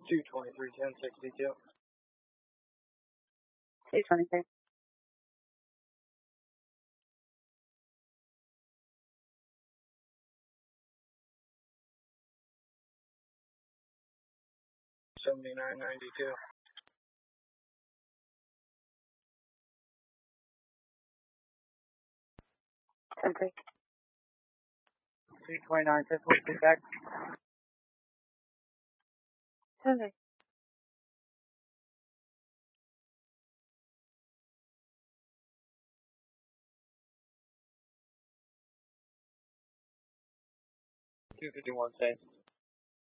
223, 1062. 223. 7992. 10-3. 329, 546 back. 10-3. 251, same.